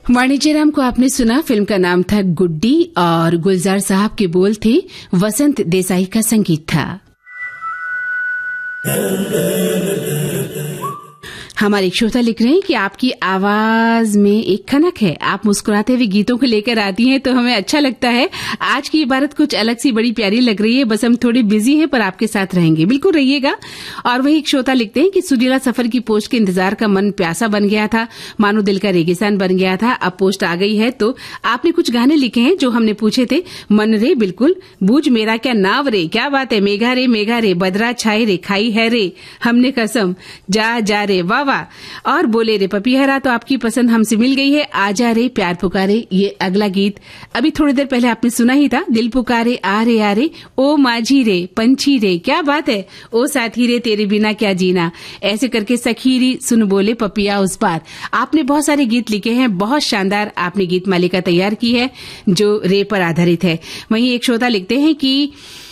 वाणिज्य राम को आपने सुना। फिल्म का नाम था गुड्डी और गुलजार साहब के बोल थे, वसंत देसाई का संगीत था। हमारे एक श्रोता लिख रहे हैं कि आपकी आवाज में एक खनक है, आप मुस्कुराते हुए गीतों को लेकर आती हैं तो हमें अच्छा लगता है। आज की इबारत कुछ अलग सी बड़ी प्यारी लग रही है, बस हम थोड़े बिजी हैं पर आपके साथ रहेंगे, बिल्कुल रहिएगा। और वही एक श्रोता लिखते हैं कि सुरीला सफर की पोस्ट के इंतजार का मन प्यासा बन गया था, मानो दिल का रेगिस्तान बन गया था। अब पोस्ट आ गई है तो आपने कुछ गाने लिखे हैं जो हमने पूछे थे। मन रे बिल्कुल, बूझ मेरा क्या नाव रे, क्या बात है, मेघा रे बदरा छाए रे, खाई है रे हमने कसम, जा जा रे वाह वाह, और बोले रे पपीहरा तो आपकी पसंद हमसे मिल गई है। आजा रे प्यार पुकारे, ये अगला गीत अभी थोड़ी देर पहले आपने सुना ही था। दिल पुकारे आ रे, ओ माझी रे पंछी रे, क्या बात है, ओ साथी रे तेरे बिना क्या जीना, ऐसे करके सखीरी सुन बोले पपिया उस पार। आपने बहुत सारे गीत लिखे हैं, बहुत शानदार आपने गीत मालिका तैयार की है जो रे पर आधारित है। वहीं एक श्रोता लिखते हैं कि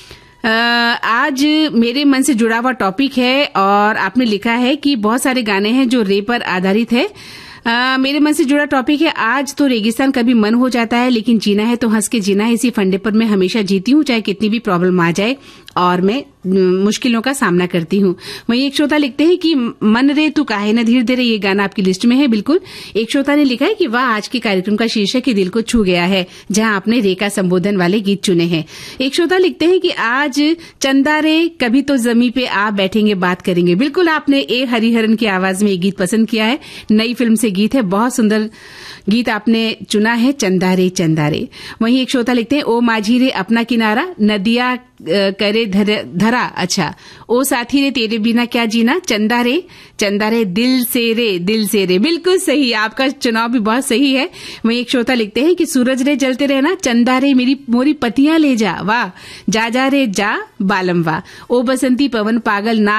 आज मेरे मन से जुड़ा हुआ टॉपिक है और आपने लिखा है कि बहुत सारे गाने हैं जो रे पर आधारित है। मेरे मन से जुड़ा टॉपिक है, आज तो रेगिस्तान कभी मन हो जाता है, लेकिन जीना है तो हंस के जीना है। इसी फंडे पर मैं हमेशा जीती हूँ, चाहे कितनी भी प्रॉब्लम आ जाए और मैं मुश्किलों का सामना करती हूँ। वहीं एक श्रोता लिखते हैं कि मन रे तू काहे न धीर दे रे, ये गाना आपकी लिस्ट में है। बिल्कुल, एक श्रोता ने लिखा है कि वाह, आज के कार्यक्रम का शीर्षक ही दिल को छू गया है, जहां आपने रे का संबोधन वाले गीत चुने हैं। एक श्रोता लिखते हैं कि आज चंदा रे कभी तो जमी पे आप बैठेंगे बात करेंगे। बिल्कुल, आपने ए हरिहरन की आवाज में ये गीत पसंद किया है, नई फिल्म से गीत है, बहुत सुंदर गीत आपने चुना है, चंदा रे। वहीं एक श्रोता लिखते हैं ओ माझी रे अपना किनारा, नदिया करे धरा, अच्छा, ओ साथी रे तेरे बिना क्या जीना, चंदा रे दिल से रे। बिल्कुल सही, आपका चुनाव भी बहुत सही है। वहीं एक श्रोता लिखते हैं कि सूरज रे जलते रहना, चंदा रे मेरी मोरी पतियां ले जा, वाह, जा रे जा बालम वाह, ओ बसंती पवन पागल ना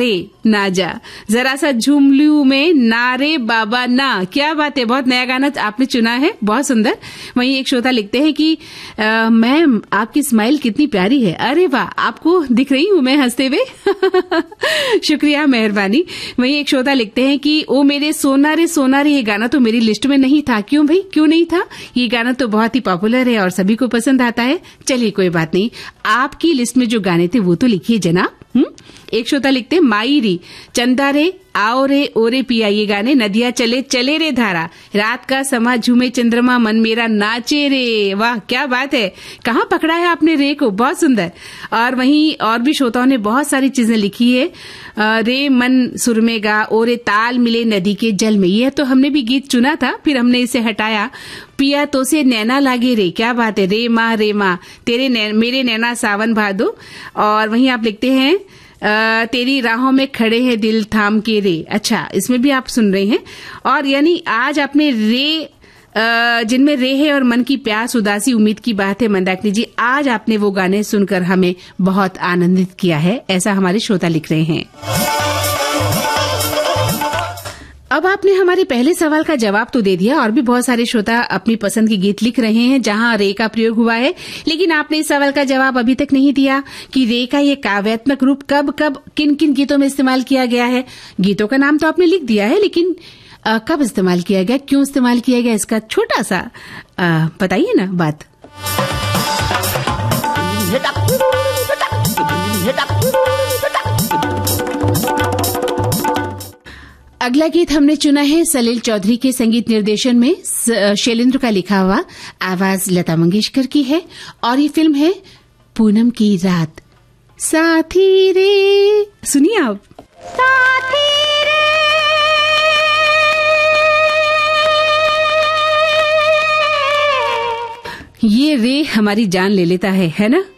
जा, जरा सा झूम लू में ना रे बाबा ना, क्या बात है, बहुत नया गाना आपने चुना है, बहुत सुंदर। वहीं एक श्रोता लिखते हैं कि मैम आपकी स्माइल कितनी प्यारी है, अरे वाह, आपको दिख रही हूं मैं हंसते हुए शुक्रिया, मेहरबानी। वहीं एक श्रोता लिखते हैं कि ओ मेरे सोना रे, ये गाना तो मेरी लिस्ट में नहीं था। क्यों भाई, क्यों नहीं था? ये गाना तो बहुत ही पॉपुलर है और सभी को पसंद आता है। चलिए कोई बात नहीं, आपकी लिस्ट में जो गाने थे वो तो लिखिए जनाब। एक श्रोता लिखते हैं माई री, चंदा रे आओ रे ओरे पिया, ये गाने, नदिया चले रे धारा, रात का समा झूमे चंद्रमा मन मेरा नाचे रे, वाह क्या बात है, कहाँ पकड़ा है आपने रे को, बहुत सुंदर। और वहीं और भी श्रोताओं ने बहुत सारी चीजें लिखी है, रे मन सुर में गा, ओरे ताल मिले नदी के जल में, ये तो हमने भी गीत चुना था, फिर हमने इसे हटाया। पिया तो से नैना लागे रे, क्या बात है, रे माँ तेरे मेरे नैना सावन भादो। और वहीं आप लिखते हैं तेरी राहों में खड़े हैं दिल थाम के रे, अच्छा, इसमें भी आप सुन रहे हैं। और यानी आज आपने रे जिनमें रे है और मन की प्यास उदासी उम्मीद की बात है, मंदाकिनी जी, आज आपने वो गाने सुनकर हमें बहुत आनंदित किया है, ऐसा हमारे श्रोता लिख रहे हैं। अब आपने हमारे पहले सवाल का जवाब तो दे दिया और भी बहुत सारे श्रोता अपनी पसंद के गीत लिख रहे हैं जहां रे का प्रयोग हुआ है, लेकिन आपने इस सवाल का जवाब अभी तक नहीं दिया कि रे का ये काव्यात्मक रूप कब किन किन गीतों में इस्तेमाल किया गया है। गीतों का नाम तो आपने लिख दिया है, लेकिन कब इस्तेमाल किया गया, क्यों इस्तेमाल किया गया, इसका छोटा सा बताइए ना बात। अगला गीत हमने चुना है सलील चौधरी के संगीत निर्देशन में, शैलेंद्र का लिखा हुआ, आवाज लता मंगेशकर की है और ये फिल्म है पूनम की रात। साथी रे, सुनिए आप। साथी रे, ये रे हमारी जान ले लेता है ना।